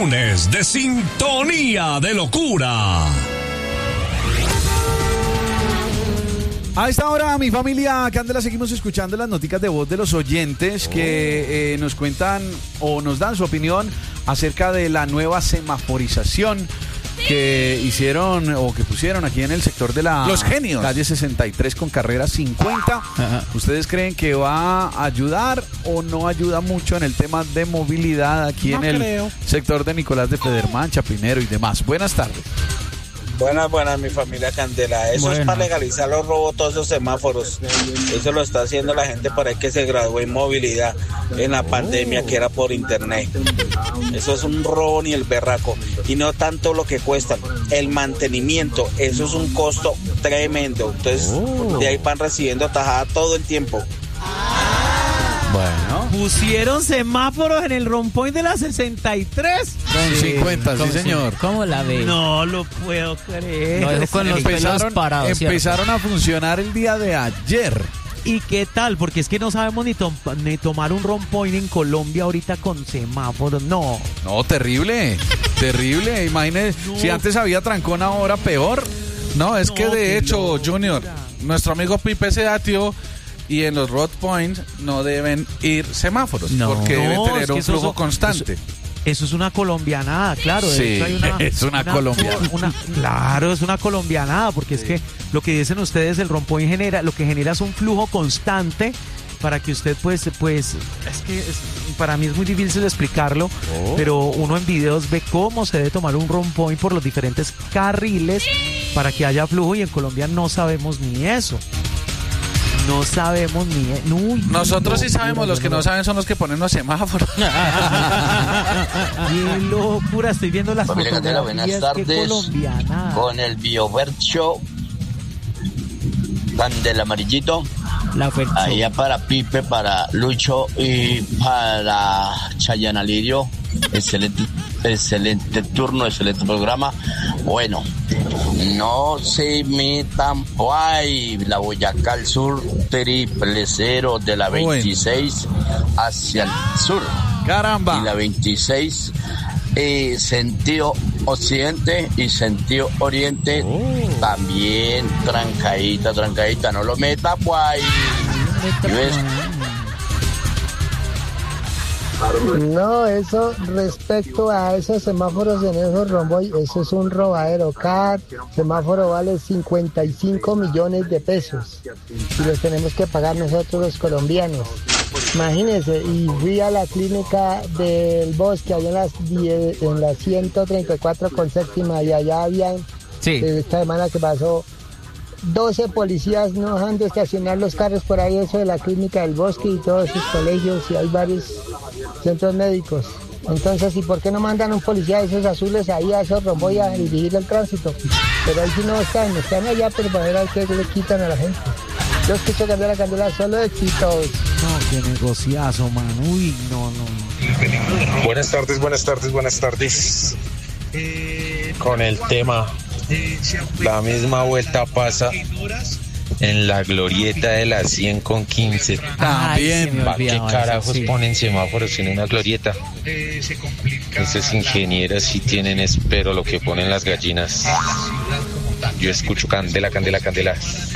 lunes de Sintonía de Locura. A esta hora, mi familia Candela, seguimos escuchando las noticas de voz de los oyentes que nos cuentan o nos dan su opinión acerca de la nueva semaforización que hicieron o que pusieron aquí en el sector de la Los genios. calle 63 con carrera 50. Ajá. ¿Ustedes creen que va a ayudar o no ayuda mucho en el tema de movilidad aquí en el sector de Nicolás de Federman, Chapinero y demás? Buenas tardes. Buenas, mi familia Candela. Eso es para legalizar los robos, todos esos semáforos. Eso lo está haciendo la gente para que se graduó en movilidad en la pandemia, que era por internet. Eso es un robo ni el berraco. Y no tanto lo que cuestan, el mantenimiento. Eso es un costo tremendo. Entonces, de ahí van recibiendo tajada todo el tiempo. Bueno. Pusieron semáforos en el rompoint de la 63. Con 50, sí, señor. ¿Cómo la ves? No lo puedo creer. No, con los pelos parados. Empezaron a funcionar el día de ayer. ¿Y qué tal? Porque es que no sabemos ni tomar un rompoint en Colombia ahorita con semáforos. No, terrible. Terrible. Imagínese, si antes había trancón, ahora peor. No, es que de hecho, Junior, nuestro amigo Pipe se datió. Y en los road points no deben ir semáforos, porque deben tener un flujo constante. Eso es una colombianada, claro. Sí, de hecho hay es una colombianada. Claro, es una colombianada, porque es que lo que dicen ustedes, el road point lo que genera es un flujo constante para que usted pues es que para mí es muy difícil explicarlo, pero uno en videos ve cómo se debe tomar un road point por los diferentes carriles para que haya flujo, y en Colombia no sabemos ni eso. No sabemos ni... Nosotros sí sabemos, los que no saben son los que ponen los semáforos. ¡Qué locura! Estoy viendo las fotografías. Buenas tardes. Con el BioVert Show. Candela Amarillito. Allá para Pipe, para Lucho y para Chayana Lirio. Excelente turno, excelente programa. Bueno, no se imitan la Boyacá al sur, 000 de la 26 hacia el sur. Caramba. Y la 26 sentido occidente y sentido oriente también trancadita, no lo meta guay. No, eso respecto a esos semáforos en esos romboy, eso es un robadero. Cada semáforo vale 55 millones de pesos y los tenemos que pagar nosotros los colombianos. Imagínense, y fui a la clínica del Bosque, allá en la 134 con séptima, y allá habían, esta semana que pasó, 12 policías no dejan de estacionar los carros por ahí, eso de la clínica del Bosque y todos sus colegios, y hay varios centros médicos. Entonces, ¿y por qué no mandan un policía de esos azules ahí a esos romboy a dirigir el tránsito? Pero ahí sí no están allá, pero para ver a qué le quitan a la gente. Yo escucho Candela, solo éxitos. No, qué negociazo, man. Uy, no. Buenas tardes. Con el tema, la misma vuelta pasa en la glorieta de la 100 con 15. También. ¿Para qué carajos ponen semáforos en una glorieta? Esas ingenieras sí tienen espero lo que ponen las gallinas. Yo escucho Candela.